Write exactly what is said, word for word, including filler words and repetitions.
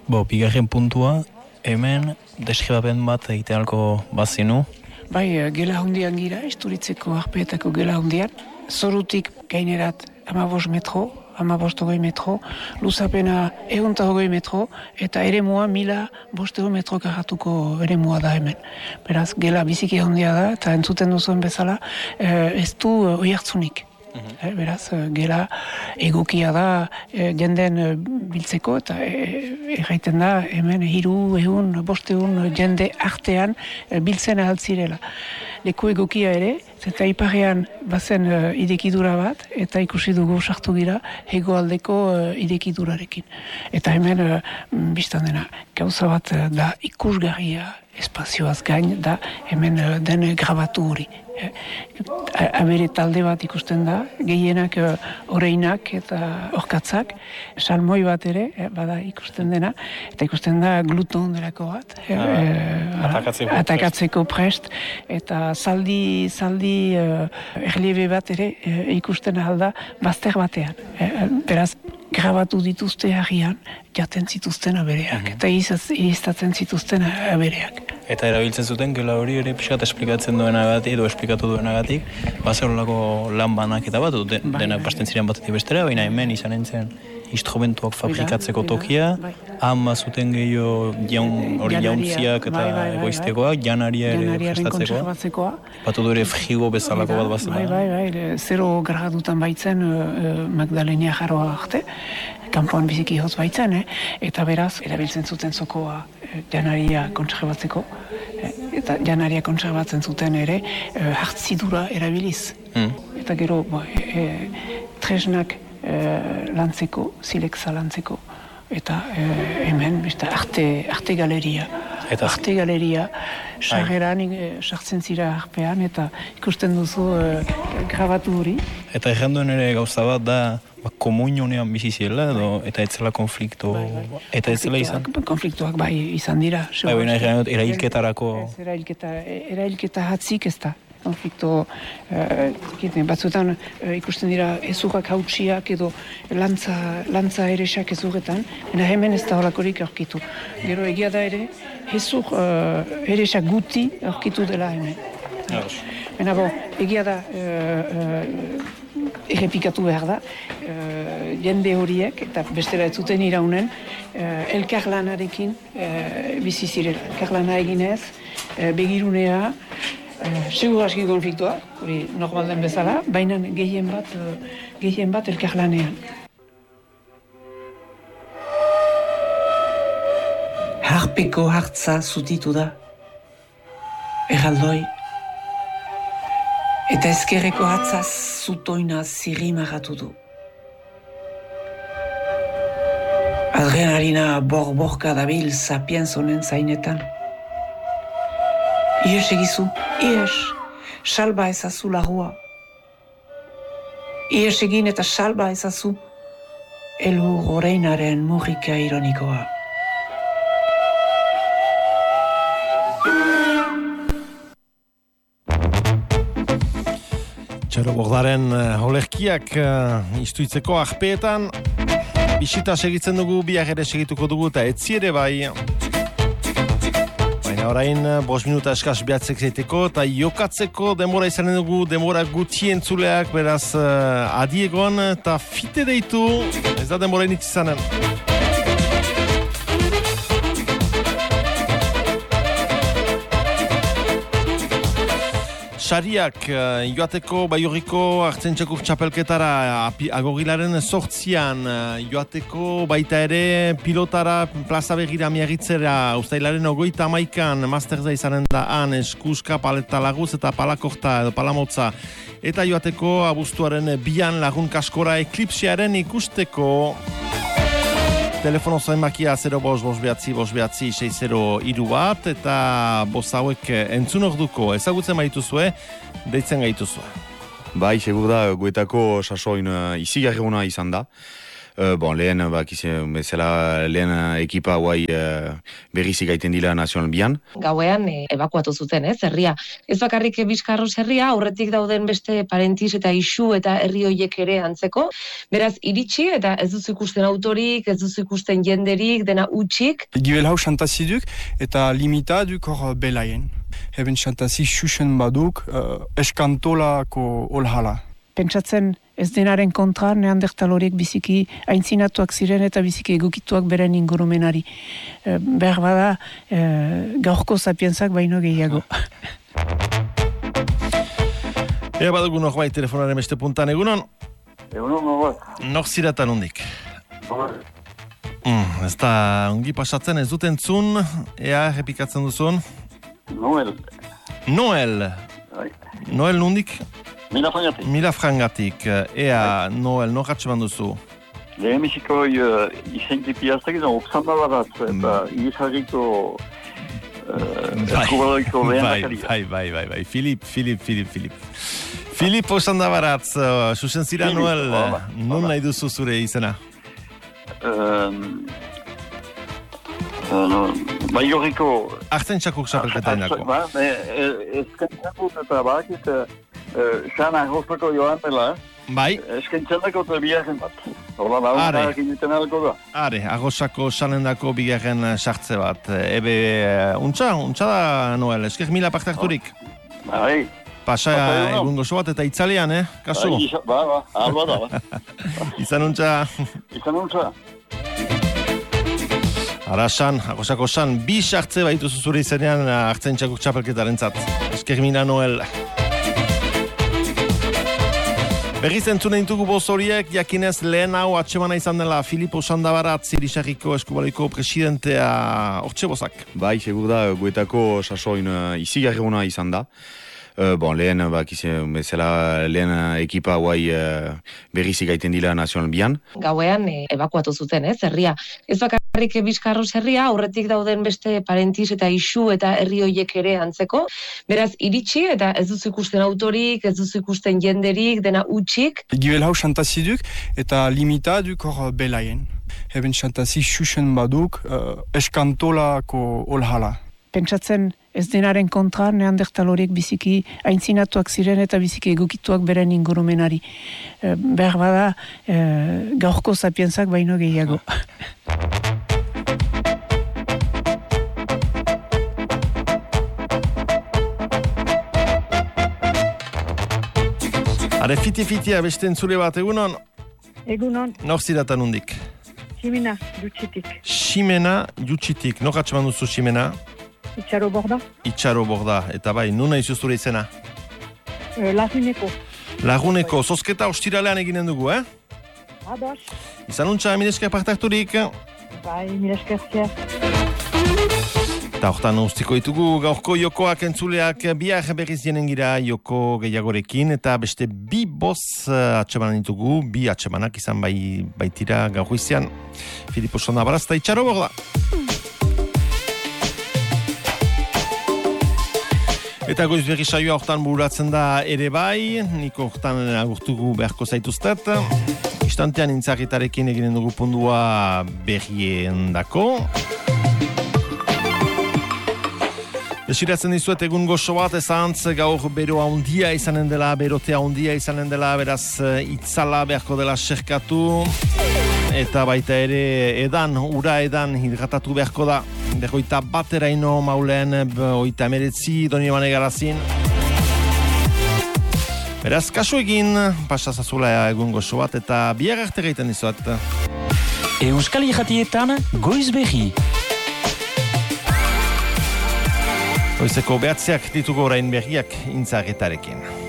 Bo, bigarren puntua, hemen deskribapen bat egitealko bazinu. Bai, gela hondian gira, Isturitzeko Arpeetako gela hondian. Zorutik gainerat amabos metro, amabost hogei metro, luzapena egunta hogei metro, eta eremua mila bostero metro karratuko eremua da hemen. Beraz, gela biziki hondia da, eta entzuten duzuen bezala, ez du oihartzunik. Eh, beraz, gela egokia da eh, jenden eh, biltzeko eta erraiten eh, da hemen hiru, ehun, bosteun jende artean eh, biltzen ahaltzirela. Leku egokia ere, eta iparrean bazen eh, idekidura bat eta ikusi dugu sartu gira hegoaldeko eh, idekidurarekin. Eta hemen eh, biztan dena gauza bat eh, da ikusgarria espazioaz gain da hemen eh, den grabatu hori. Abere talde bat ikusten da, gehienak oreinak eta orkatzak, salmoi bat ere, bada ikusten dena, eta ikusten da gluton delako bat, ah, e, atakatzeko, atakatzeko prest, eta zaldi, zaldi uh, erliebe bat ere uh, ikusten alda bazter batean. Uh, beraz, grabatu dituzte harrian, jaten zituzten abereak, mm-hmm. eta iztatzen zituzten abereak. Eta erabiltzen zuten, gela hori ere pixkat esplikatzen duenagatik, edo esplikatu duenagatik, bazerolako lan banaketa bat, de, bai, denak basten ziren batetik bestera, baina hemen izan entzen instrumentuak fabrikatzeko tokia, ama zuten gehiago jaun, hori jauntziak eta bai, bai, bai, egoiztekoak, janaria ere prestatzeko. Batu dure frigo bezalako bat bazela. Bai, bai, bai, zero gradutan baitzen uh, Magdalenia jarroa arte, kanpoan biziki hotz baitzen, eh? Eta beraz, erabiltzen zuten zokoa eh, janaria kontserbatzeko, eh? Eta janaria kontserbatzen zuten ere eh, hartzidura erabiliz. Mm. Eta gero, bo, eh, tresnak eh, lantzeko, silexa lantzeko, eta eh, hemen, besta, arte, arte galeria. Eta arte galeria, sarreran sartzen zira harpean, eta ikusten duzu eh, grabatu hori. Eta erranduen ere gauza bat da, ba, komunionean bizi zirela, edo, eta ez zela konflikto, bai, bai. Eta ez zela izan? Konfliktuak bai izan dira. Bai, baina erailketarako... Ez, erailketa, erailketa hatzik ez da. Konflikto, uh, batzuetan uh, ikusten dira ezugak hautsiak edo lantza, lantza eresak ezugetan, baina hemen ez da holakorik aurkitu. Gero egia da ere, ezug uh, eresak guti aurkitu dela hemen. Baina bo, egia da, uh, uh, errepikatu behar da, uh, jende horiek, eta bestera ez zuten iraunen, uh, elkarlanarekin uh, bizi zirela. Elkarlana eginez, uh, begirunea, Uh, segur aski konfliktua, hori normal den bezala, baina gehien bat, uh, gehien bat elkarlanean. Harpeko hartza zutitu da, erraldoi, eta ezkerreko hatza zutoina zirrimarratu du. Adrenalina bor-borka dabil sapienzonen zainetan. Ies egizu, ies, salba ezazu lagua. Ies egin eta salba ezazu, elur oreinaren mugika ironikoa. Txaro Bordaren uh, olerkiak uh, Istuitzeko Arpeetan. Bisita segitzen dugu, biak ere segituko dugu, eta etzi ere bai. Orain, bost minuta eskaz behatzek zaiteko eta jokatzeko demora izanen dugu, demora gutxi entzuleak, beraz uh, adiegon eta fite deitu, ez da demora initz izanen. Sariak uh, joateko Baiorriko Artzaintzakur txapelketara agogilaren sortzian uh, joateko baita ere pilotara plaza begira miagitzera ustailaren ogoita amaikan masterza izanen da han eskuska paleta laguz eta palakorta edo palamotza eta joateko abuztuaren bian lagun kaskora eklipsiaren ikusteko. Telefono zainbakia zero bost bost behatzi bost behatzi sei zero hiru bat eta bost hauek entzun orduko ezagutzen baituzue, deitzen gaituzue. Bai, segur da, guetako sasoin uh, izigarri ona izan da. Uh, bon, lehen, bakize, bezala, lehen ekipa guai uh, berrizik gaiten dila Nazional bian. Gauean e, ebakuatu zuten, ez, herria. Ez bakarrik Bizkarros herria, aurretik dauden beste Parentiz eta Isu eta herri hoiek ere antzeko. Beraz, iritsi eta ez duzu ikusten autorik, ez duzu ikusten jenderik, dena utxik. Gibel hau xantaziduk eta limitaduk hor belaien. Heben xantazi xuxen baduk uh, eskantolako olhala. Pentsatzen ez denaren kontra neandertalorik biziki aintzinatuak ziren eta biziki egokituak beren ingurumenari. E, behar bada e, gaurko sapientzak baino gehiago. Ea badugu nok bai telefonaren beste puntan egunon? Egunon, no bat. Nok ziratan hundik? Mm, ez da ongi pasatzen ez duten zun, ea repikatzen duzun? Noel. Noel. Bai. Noel nundik? Mila frangatik. Mila frangatik. Ea, Noel, nok atseman duzu? Lehemiziko uh, izenkipi aztek izan, Oksanda badat, eta Irisarriko eskubadoiko lehenakari. Bai, bai, bai, bai, Filip, Filip, Filip, Filip. Filip Oksanda barat, susen zira Noel, non nahi duzu zure izena? Baioriko... Artzen txakuk xapelketain dako. Ba, eskentzakut eta bakit, xana arrozako joan dela, bai. Eskentzen dako eta bigarren bat. Horla lagunak initen alko da. Are, arrozako xanendako bigarren sartze bat. Ebe, untxa, untxa da, Noel, esker mila parte harturik. Bai. Pasa egun gozo bat eta itzalean, eh? Kasu? Ba, ba, alba da, ba. Izan untxa. Izan untxa. Arasan, agosako san, bi sartze baitu zuzure izenean hartzen txakuk txapelketaren zat. Esker mina, Noel. Berriz entzune intugu boz horiek, jakinez lehen hau atsemana izan dela Filipo Sandabarat, Zirisarriko eskubaloiko presidentea hortxe bozak. Bai, segur da, guetako sasoin uh, izigarrona izan da. Uh, bon, lehen, bakize, bezala, lehen ekipa guai uh, berrizik gaiten dila Nazional bian. Gauean e, ebakuatu zuten, ez, herria. Ez bakarrik Bizkarros herria, aurretik dauden beste Parentiz eta Isu eta herri hoiek ere antzeko. Beraz, iritsi eta ez duzu ikusten autorik, ez duzu ikusten jenderik, dena utxik. Gibel hau xantaziduk eta limitaduk hor belaien. Heben xantazi xuxen baduk uh, eskantolako olhala. Pentsatzen ez denaren kontra neandertalorik biziki aintzinatuak ziren eta biziki egokituak beren ingurumenari. E, behar bada e, gaurko sapientzak baino gehiago. Are, fiti-fitia beste entzule bat, egunon? Egunon. Nor ziratan hundik? Ximena, Jutxitik. Ximena, Jutxitik. Nor atseman duzu Ximena? Itxaro borda. Itxaro borda. Eta bai, nuna izuzture izena? E, Laguneko. Laguneko. Zozketa ostiralean eginen dugu, eh? Ados. Izan untxa, minesker parte harturik. Bai, minesker zier. Eta hortan ustiko ditugu gaurko jokoak entzuleak biak berriz jenen gira joko gehiagorekin eta beste bi boz atsemanan ditugu, bi atsemanak izan bai, baitira gaur izan. Filipo Sandabarat eta Itxaro borda. Eta goiz berri saioa hortan bururatzen da ere bai, niko hortan agurtugu beharko zaituztet. Istantean intzarritarekin eginen dugu pundua berrien dako. Desiratzen dizuet egun gozo bat, ezantz gaur bero handia izanen dela, berotea handia izanen dela, beraz itzala beharko dela serkatu. Eta baita ere edan, ura edan hidratatu beharko da. Berroita bateraino maulen, oita emeretzi, doni emane garazin. Beraz, kasu egin, pasazazula egun gozo bat, eta biar arte gaiten dizuet. Euskal Irratietan, goiz berri. Goizeko behatzeak ditugu orain berriak intzarretarekin.